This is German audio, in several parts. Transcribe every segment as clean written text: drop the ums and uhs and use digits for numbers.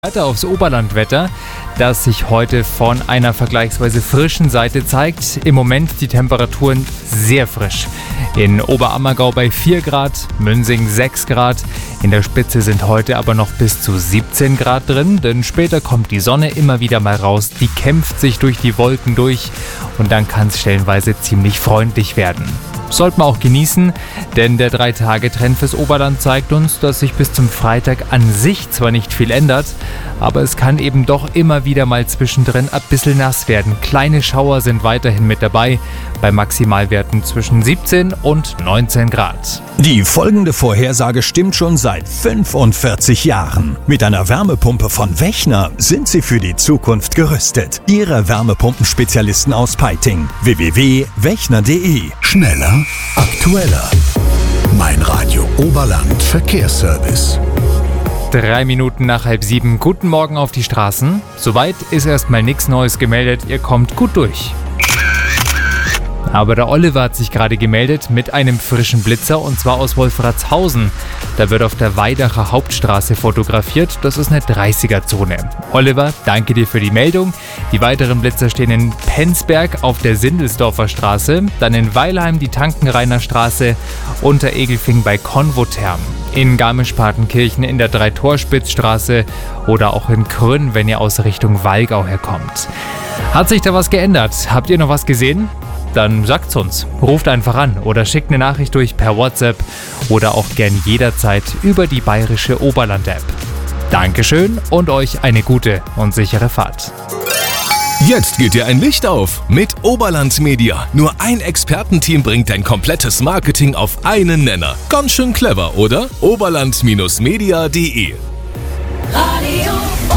Weiter aufs Oberlandwetter, das sich heute von einer vergleichsweise frischen Seite zeigt. Im Moment die Temperaturen sehr frisch. In Oberammergau bei 4 Grad, Münsing 6 Grad. In der Spitze sind heute aber noch bis zu 17 Grad drin, denn später kommt die Sonne immer wieder mal raus. Die kämpft sich durch die Wolken durch und dann kann es stellenweise ziemlich freundlich werden. Sollte man auch genießen, denn der 3-Tage-Trend fürs Oberland zeigt uns, dass sich bis zum Freitag an sich zwar nicht viel ändert, aber es kann eben doch immer wieder mal zwischendrin ein bisschen nass werden. Kleine Schauer sind weiterhin mit dabei, bei Maximalwerten zwischen 17 und 19 Grad. Die folgende Vorhersage stimmt schon seit 45 Jahren. Mit einer Wärmepumpe von Wechner sind Sie für die Zukunft gerüstet. Ihre Wärmepumpenspezialisten aus Peiting. www.wechner.de. Schneller, aktueller. Mein Radio Oberland Verkehrsservice. 3 Minuten nach 6:30. Guten Morgen auf die Straßen. Soweit ist erstmal nichts Neues gemeldet. Ihr kommt gut durch. Aber der Oliver hat sich gerade gemeldet mit einem frischen Blitzer und zwar aus Wolfratshausen. Da wird auf der Weidacher Hauptstraße fotografiert. Das ist eine 30er-Zone. Oliver, danke dir für die Meldung. Die weiteren Blitzer stehen in Penzberg auf der Sindelsdorfer Straße, dann in Weilheim die Tankenrainer Straße, unter Egelfing bei Konvotherm, in Garmisch-Partenkirchen in der Dreitorspitzstraße oder auch in Krünn, wenn ihr aus Richtung Wallgau herkommt. Hat sich da was geändert? Habt ihr noch was gesehen? Dann sagt's uns. Ruft einfach an oder schickt eine Nachricht durch per WhatsApp oder auch gern jederzeit über die bayerische Oberland-App. Dankeschön und euch eine gute und sichere Fahrt. Jetzt geht dir ein Licht auf mit Oberland Media. Nur ein Expertenteam bringt dein komplettes Marketing auf einen Nenner. Ganz schön clever, oder? Oberland-media.de. Radio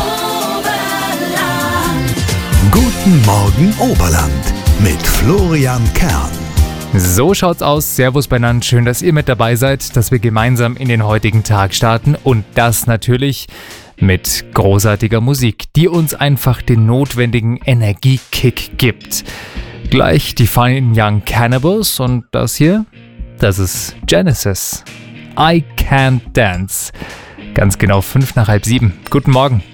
Oberland. Guten Morgen Oberland mit Florian Kern. So schaut's aus. Servus beieinander. Schön, dass ihr mit dabei seid, dass wir gemeinsam in den heutigen Tag starten und das natürlich mit großartiger Musik, die uns einfach den notwendigen Energiekick gibt. Gleich die Fine Young Cannibals und das hier, das ist Genesis. I Can't Dance. Ganz genau 6:05. Guten Morgen.